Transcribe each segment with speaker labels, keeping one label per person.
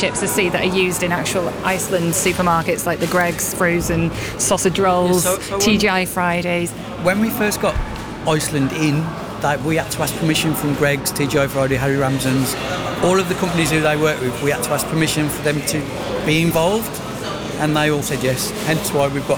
Speaker 1: chips I see that are used in actual Iceland supermarkets, like the Greggs frozen sausage rolls, TGI Fridays.
Speaker 2: When we first got Iceland in, we had to ask permission from Greggs, TGI Friday, Harry Ramsden's, all of the companies who they work with. We had to ask permission for them to be involved, and they all said yes. Hence why we've got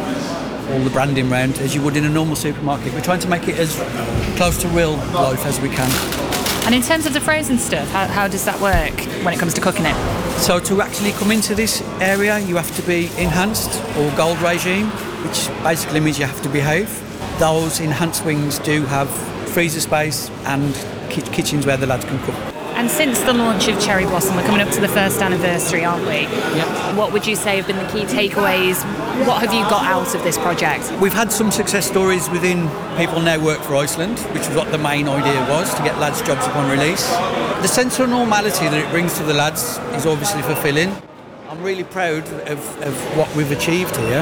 Speaker 2: all the branding round as you would in a normal supermarket. We're trying to make it as close to real life as we can.
Speaker 1: And in terms of the frozen stuff, how does that work when it comes to cooking it?
Speaker 2: So to actually come into this area, you have to be enhanced or gold regime, which basically means you have to behave. Those enhanced wings do have freezer space and kitchens where the lads can cook.
Speaker 1: And since the launch of Cherry Blossom, we're coming up to the first anniversary, aren't we?
Speaker 2: Yeah.
Speaker 1: What would you say have been the key takeaways? What have you got out of this project?
Speaker 2: We've had some success stories within people now work for Iceland, which is what the main idea was, to get lads jobs upon release. The sense of normality that it brings to the lads is obviously fulfilling. I'm really proud of what we've achieved here.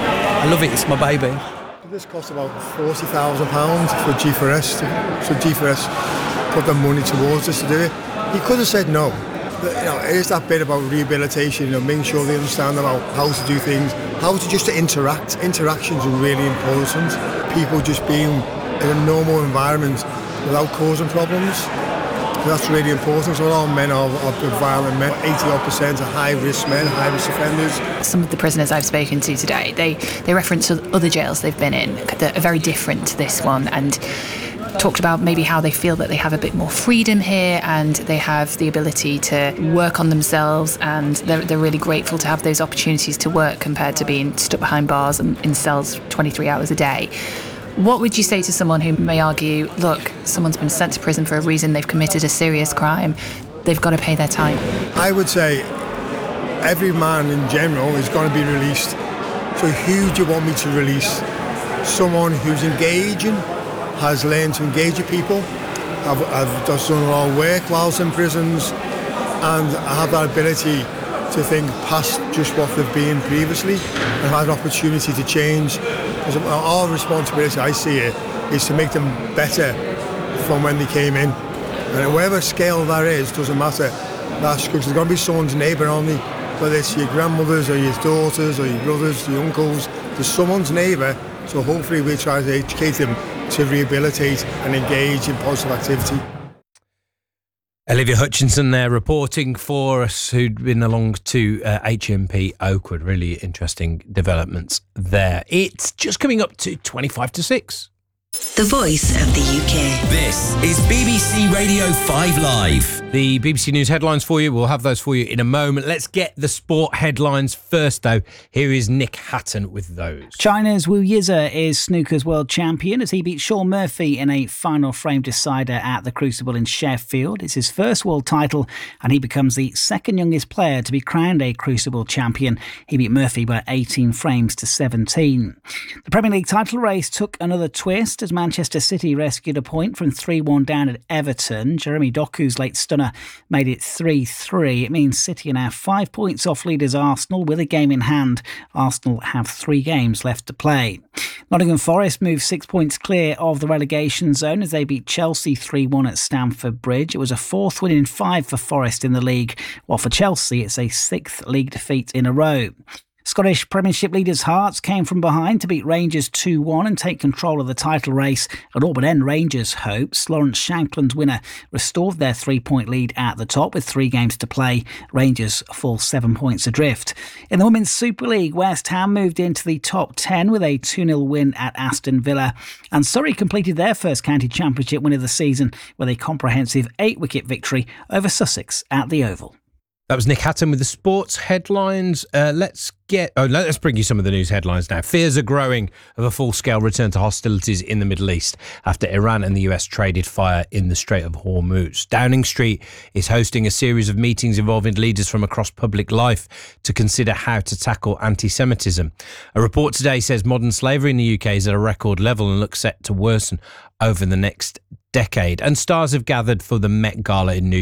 Speaker 2: I love it, it's my baby.
Speaker 3: This cost about £40,000 for G4S. So G4S put the money towards us to do it. He could have said no. But, it is that bit about rehabilitation, making sure they understand about how to do things, how to just interact. Interactions are really important. People just being in a normal environment without causing problems. That's really important. So all men are violent men. 80% are high-risk men, high-risk offenders.
Speaker 1: Some of the prisoners I've spoken to today, they reference other jails they've been in that are very different to this one, and talked about maybe how they feel that they have a bit more freedom here and they have the ability to work on themselves, and they're really grateful to have those opportunities to work compared to being stuck behind bars and in cells 23 hours a day. What would you say to someone who may argue, look, someone's been sent to prison for a reason, they've committed a serious crime, they've got to pay their time?
Speaker 3: I would say every man in general is going to be released. So who do you want me to release? Someone who's engaging, has learned to engage with people, have done a lot of work whilst in prisons, and have that ability to think past just what they've been previously and have an opportunity to change. Because our responsibility, I see it, is to make them better from when they came in. And whatever scale that is, doesn't matter. That's because there's going to be someone's neighbour on me, whether it's your grandmothers or your daughters or your brothers, your uncles. There's someone's neighbour, so hopefully we try to educate them to rehabilitate and engage in positive activity.
Speaker 4: Olivia Hutchinson there reporting for us, who'd been along to HMP Oakwood. Really interesting developments there. It's just coming up to 25 to 6.
Speaker 5: The voice of the UK.
Speaker 6: This is BBC Radio 5 Live.
Speaker 4: The BBC News headlines for you. We'll have those for you in a moment. Let's get the sport headlines first, though. Here is Nick Hatton with those.
Speaker 7: China's Wu Yize is snooker's world champion as he beat Sean Murphy in a final frame decider at the Crucible in Sheffield. It's his first world title, and he becomes the second youngest player to be crowned a Crucible champion. He beat Murphy by 18 frames to 17. The Premier League title race took another twist as Manchester City rescued a point from 3-1 down at Everton. Jeremy Doku's late stunner made it 3-3. It means City are now 5 points off leaders Arsenal with a game in hand. Arsenal have 3 games left to play. Nottingham Forest moved 6 points clear of the relegation zone as they beat Chelsea 3-1 at Stamford Bridge. It was a 4th win in 5 for Forest in the league, while for Chelsea it's a 6th league defeat in a row. Scottish Premiership leaders Hearts came from behind to beat Rangers 2-1 and take control of the title race at all but end Rangers' hopes. Lawrence Shankland's winner restored their 3-point lead at the top with 3 games to play. Rangers fall 7 points adrift. In the Women's Super League, West Ham moved into the top 10 with a 2-0 win at Aston Villa, and Surrey completed their first county championship win of the season with a comprehensive 8-wicket victory over Sussex at the Oval.
Speaker 4: That was Nick Hatton with the sports headlines. Let's bring you some of the news headlines now. Fears are growing of a full-scale return to hostilities in the Middle East after Iran and the US traded fire in the Strait of Hormuz. Downing Street is hosting a series of meetings involving leaders from across public life to consider how to tackle anti-Semitism. A report today says modern slavery in the UK is at a record level and looks set to worsen over the next decade. And stars have gathered for the Met Gala in New York.